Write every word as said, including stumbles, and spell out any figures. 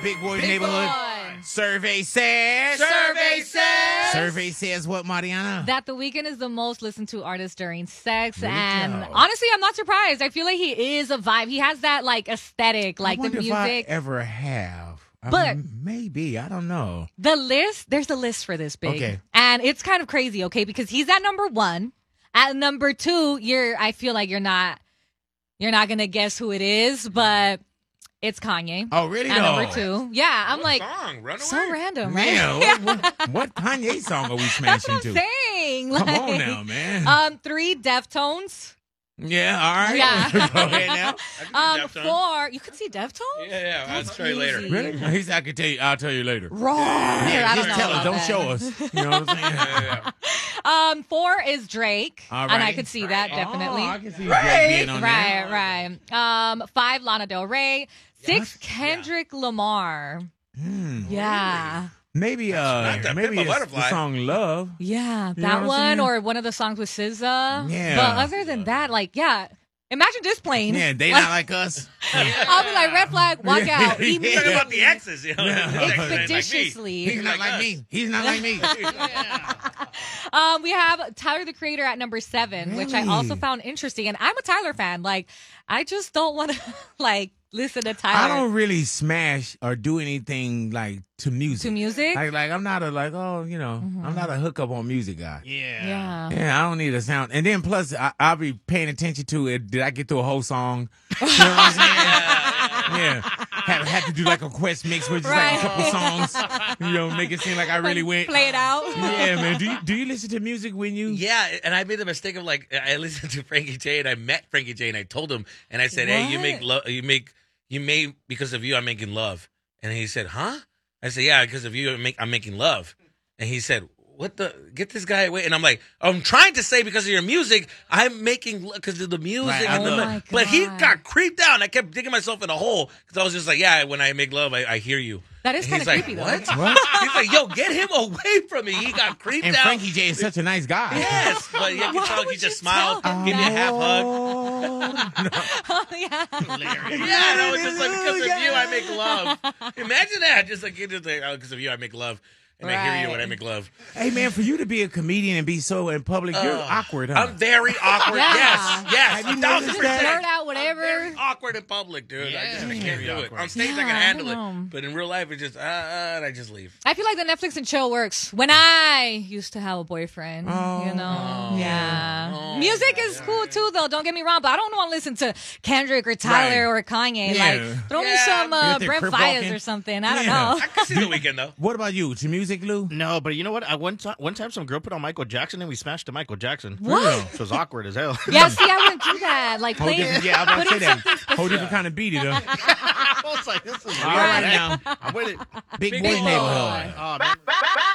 Big Boy Big Neighborhood. Boy. Survey says. Survey says. Survey says what, Mariana? That The Weeknd is the most listened to artist during sex. Really And go. honestly, I'm not surprised. I feel like he is a vibe. He has that like aesthetic, like I the wonder music. if I ever have. I But- mean, maybe. I don't know. The list, there's a list for this, Big. Okay. And it's kind of crazy, okay? Because he's at number one. At number two, you're I feel like you're not you're not gonna guess who it is, but it's Kanye. Oh, really? At though? number two. Yeah, I'm What like song? Runaway? so random, right? Man, what, what, what Kanye song are we That's smashing what I'm to? saying. Come Like, on now, man. Um, three Deftones. yeah, all right. Yeah. Go ahead now. Um, Deftones. four. You could see Deftones. Yeah, yeah. I'll That's show you later. easy. Really? He said, I can tell you. I'll tell you later. Roar. Yeah, I don't just know tell us. about Don't that. show us. You know what I'm saying? Yeah, yeah. Um, four is Drake, All and I right. could see that definitely. Oh, I can see Drake being on Right, there. right. Um, five Lana Del Rey. Six Yes. Kendrick Lamar. Hmm. Yeah, Maybe, uh, not that maybe Pimp a it's the Butterfly. song "Love." yeah, You know that what I'm one saying? or one of the songs with S Z A. Yeah. But other than that, like, yeah, imagine this plane. Yeah, they not like us. I'll be like, red flag, walk Yeah. out Yeah. You're talking about immediately, the exes, you know? Yeah. The exes ain't like me. expeditiously. He's not like me. He's not like me. Um, we have Tyler the Creator at number seven, which I Really? also found interesting. And I'm a Tyler fan. Like, I just don't want to like listen to Tyler I don't really smash or do anything like to music. to music. Like, like I'm not a like oh you know I'm not a hookup on music guy. Yeah. yeah. Yeah, I don't need a sound. And then plus, I, I'll be paying attention to it. Did I get through a whole song? You know what I'm saying? Yeah. Have, have to do like a quest mix with just like Right. a couple songs. You know, make it seem like I really went. Play it out. Yeah, man. Do you, do you listen to music when you? Yeah, and I made the mistake of like I listened to Frankie J and I met Frankie J and I told him and I said, "Hey, you What? make love, you make you made because of you I'm making love." And he said, "Huh?" I said, "Yeah, because of you I'm, make, I'm making love." And he said, "What the? Get this guy away!" And I'm like, "I'm trying to say because of your music, I'm making because of the music." Right. And Oh the, my but he God. got creeped out, and I kept digging myself in a hole because I was just like, "Yeah, when I make love, I, I hear you." That is And kind he's of like, creepy, "What?" though. What? He's like, "Yo, get him away from me." He got creeped And out. Frankie J is such a nice guy. Yes, but you can Why tell he would just you smiled, tell him give me a half hug. hug. yeah. Yeah, no, it's just like because of you, I make love. Imagine that, just like because like, of you, I make love, and I hear you when I Right. make love. Hey man, for you to be a comedian and be so in public, you're Uh, awkward, huh? I'm very awkward. Yeah. Yes, yes, Have you a thousand noticed percent. that? Blurt out whatever. I'm very awkward in public, dude. I just I Yeah. can't Very do it. awkward. On stage, I Yeah, can I handle don't it, know. but in real life, it's just uh, uh, and I just leave. I feel like the Netflix and chill works. When I used to have a boyfriend, Oh. you know, Oh. yeah. Oh. Music is cool too, though. Don't get me wrong, but I don't want to listen to Kendrick or Tyler Right. or Kanye. Yeah. Like, throw me Yeah. some You uh, got that Brent crip Fires walking? or something. I don't Yeah. know. I can see the weekend though. What about you? To music, Lou? No, but you know what? I one time, one time, some girl put on Michael Jackson and we smashed to Michael Jackson. What? It was awkward as hell. Yeah, see, I wouldn't do that. Like, Whole play, different, yeah, I was about to say putting that. something Whole different kind of beat it, though. I was like, this is All weird. right now, I'm with it. Big, Big Boy Boy. Neighborhood. Oh, man.